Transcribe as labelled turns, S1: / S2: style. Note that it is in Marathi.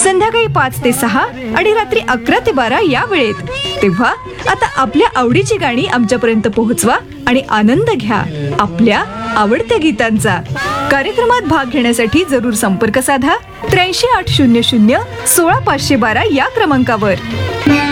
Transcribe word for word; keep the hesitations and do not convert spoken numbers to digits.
S1: संध्याकाळी पाच ते सहा आणि रात्री अकरा ते बारा या वेळेत. तेव्हा आता आपल्या आवडीची गाणी आमच्यापर्यंत पोहोचवा आणि आनंद घ्या आपल्या आवडत्या गीतांचा. कार्यक्रमात भाग घेण्यासाठी जरूर संपर्क साधा त्र्याऐंशी आठ शून्य शून्य सोळा पाचशे बारा या क्रमांकावर.